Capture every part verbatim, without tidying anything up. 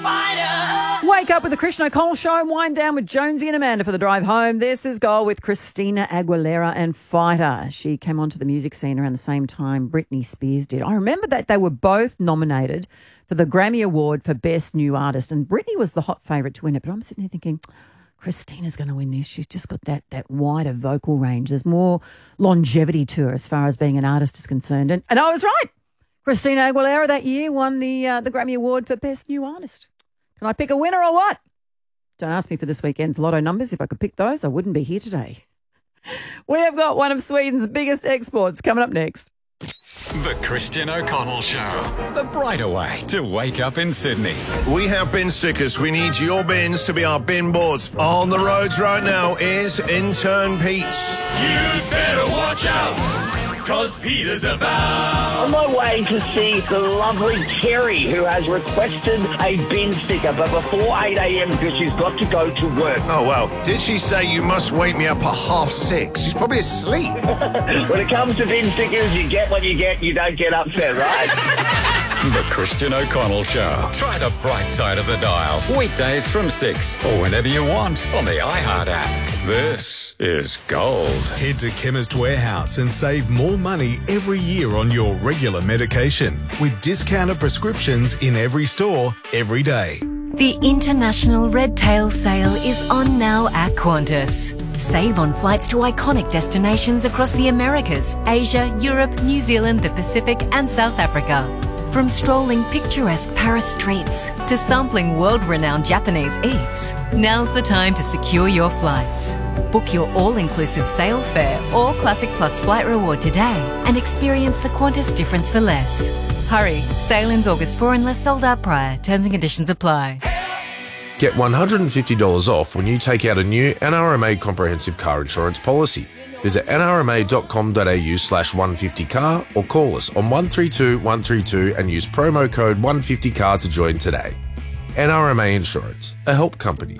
fighter. Wake up with the Christian O'Connell Show and wind down with Jonesy and Amanda for the drive home. This is Goal with Christina Aguilera and Fighter. She came onto the music scene around the same time Britney Spears did. I remember that they were both nominated for the Grammy Award for Best New Artist, and Britney was the hot favourite to win it. But I'm sitting there thinking, Christina's going to win this. She's just got that that wider vocal range. There's more longevity to her as far as being an artist is concerned. And, and I was right. Christina Aguilera that year won the uh, the Grammy Award for Best New Artist. Can I pick a winner or what? Don't ask me for this weekend's lotto numbers. If I could pick those, I wouldn't be here today. We have got one of Sweden's biggest exports coming up next. The Christian O'Connell Show. The brighter way to wake up in Sydney. We have bin stickers. We need your bins to be our bin boards. On the roads right now is intern Pete's. You'd better watch out, cause Peter's about. On my way to see the lovely Terry, who has requested a bin sticker, but before eight a.m. because she's got to go to work. Oh, well, did she say you must wake me up at half six? She's probably asleep. When it comes to bin stickers, you get what you get, you don't get upset, right? The Christian O'Connell Show. Try the bright side of the dial. Weekdays from six or whenever you want on the iHeart app. This is Gold. Head to Chemist Warehouse and save more money every year on your regular medication with discounted prescriptions in every store, every day. The International Red Tail Sale is on now at Qantas. Save on flights to iconic destinations across the Americas, Asia, Europe, New Zealand, the Pacific and South Africa. From strolling picturesque Paris streets to sampling world-renowned Japanese eats, now's the time to secure your flights. Book your all-inclusive sale fare or Classic Plus flight reward today and experience the Qantas difference for less. Hurry, sale ends August fourth unless sold out prior. Terms and conditions apply. Get one hundred fifty dollars off when you take out a new N R M A comprehensive car insurance policy. Visit nrma.com.au slash 150car or call us on one three two one three two and use promo code one fifty car to join today. N R M A Insurance, a help company.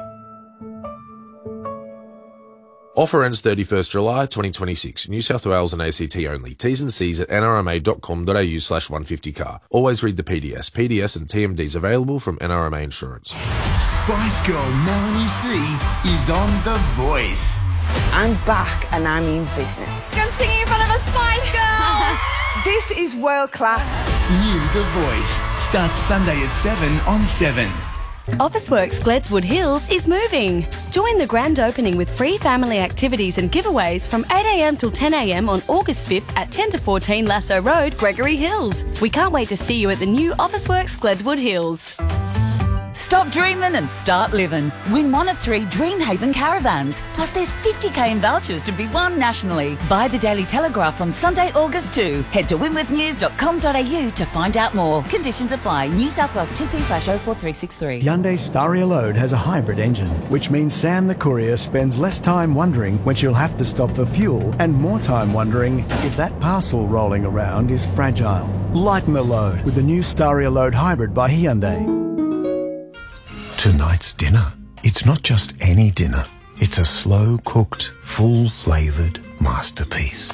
Offer ends thirty-first July twenty twenty-six. New South Wales and A C T only. T's and C's at nrma.com.au slash 150car. Always read the P D S. P D S and T M Ds available from N R M A Insurance. Spice Girl Melanie C is on The Voice. I'm back and I'm in business. I'm singing in front of a Spice Girl. This is world class. New The Voice starts Sunday at seven on seven. Officeworks Gledswood Hills is moving. Join the grand opening with free family activities and giveaways from eight a.m. till ten a.m. on August fifth at ten to fourteen Lasso Road, Gregory Hills. We can't wait to see you at the new Officeworks Gledswood Hills. Stop dreaming and start living. Win one of three Dreamhaven caravans. Plus there's fifty k in vouchers to be won nationally. Buy the Daily Telegraph from Sunday, August second. Head to winwith news dot com dot a u to find out more. Conditions apply. New South Wales T P slash oh four three six three. Hyundai Staria Load has a hybrid engine, which means Sam the courier spends less time wondering when she'll have to stop for fuel and more time wondering if that parcel rolling around is fragile. Lighten the load with the new Staria Load Hybrid by Hyundai. Tonight's dinner. It's not just any dinner. It's a slow-cooked, full-flavoured masterpiece.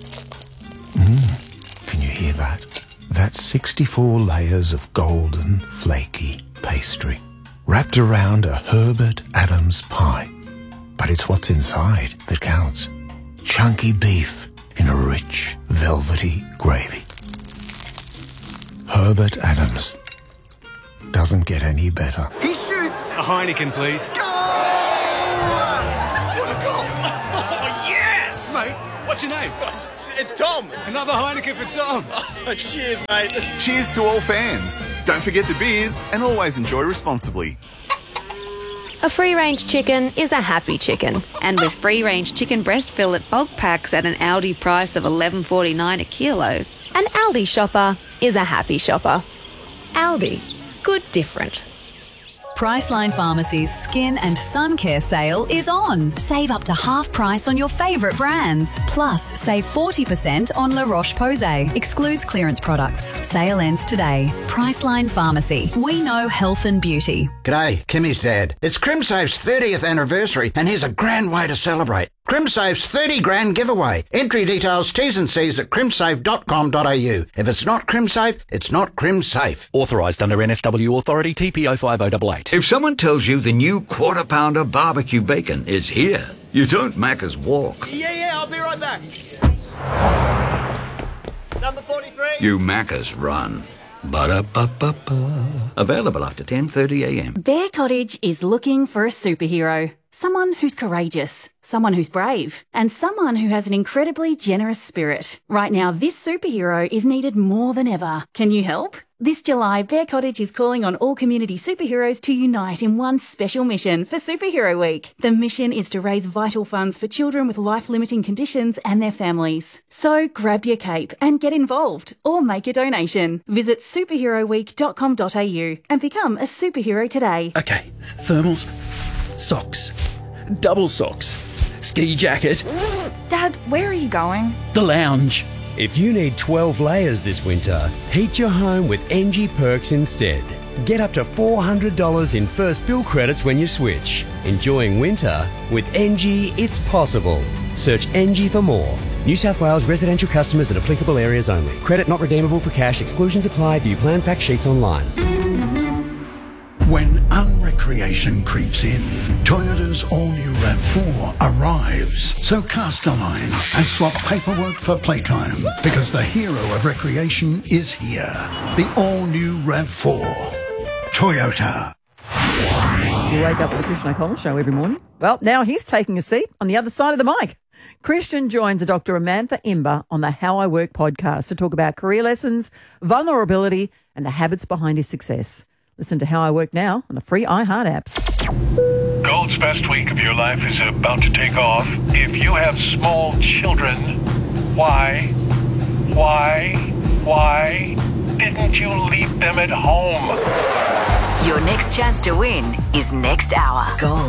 Mmm, can you hear that? That's sixty-four layers of golden, flaky pastry, wrapped around a Herbert Adams pie. But it's what's inside that counts. Chunky beef in a rich, velvety gravy. Herbert Adams. Doesn't get any better. He shoots! A Heineken, please. Goal! What a goal! Oh, yes! Mate, what's your name? It's, it's Tom. Another Heineken for Tom. Oh, cheers, mate. Cheers to all fans. Don't forget the beers and always enjoy responsibly. A free-range chicken is a happy chicken. And with free-range chicken breast fillet bulk packs at an Aldi price of eleven forty-nine a kilo, an Aldi shopper is a happy shopper. Aldi. Good different. Priceline Pharmacy's Skin and Sun Care sale is on. Save up to half price on your favourite brands. Plus, save forty percent on La Roche-Posay. Excludes clearance products. Sale ends today. Priceline Pharmacy. We know health and beauty. G'day, Kimmy's dad. It's CrimSafe's thirtieth anniversary and here's a grand way to celebrate. CrimSafe's thirty grand giveaway. Entry details, T's and C's at crimsafe dot com dot a u. If it's not CrimSafe, it's not CrimSafe. Authorised under N S W Authority T P O five oh eight eight. If someone tells you the new Quarter Pounder barbecue bacon is here, you don't Macca's walk. Yeah, yeah, I'll be right back. Number forty-three. You Macca's run. Ba-da-ba-ba-ba. Available after ten thirty a m. Bear Cottage is looking for a superhero. Someone who's courageous, someone who's brave, and someone who has an incredibly generous spirit. Right now, this superhero is needed more than ever. Can you help? This July, Bear Cottage is calling on all community superheroes to unite in one special mission for Superhero Week. The mission is to raise vital funds for children with life-limiting conditions and their families. So grab your cape and get involved, or make a donation. Visit superhero week dot com dot a u and become a superhero today. Okay, thermals, socks, double socks, ski jacket. Dad, where are you going? The lounge. If you need twelve layers this winter, heat your home with N G Perks instead. Get up to four hundred dollars in first bill credits when you switch. Enjoying winter with N G, it's possible. Search N G for more. New South Wales residential customers in applicable areas only. Credit not redeemable for cash. Exclusions apply. View plan fact sheets online. When unrecreation creeps in, Toyota's all-new RAV four arrives. So cast a line and swap paperwork for playtime, because the hero of recreation is here. The all-new RAV four. Toyota. You wake up with the Christian O'Connell Show every morning. Well, now he's taking a seat on the other side of the mic. Christian joins a Doctor Amantha Imber on the How I Work podcast to talk about career lessons, vulnerability, and the habits behind his success. Listen to How I Work now on the free iHeart app. Gold's best week of your life is about to take off. If you have small children, why, why, why didn't you leave them at home? Your next chance to win is next hour. Gold.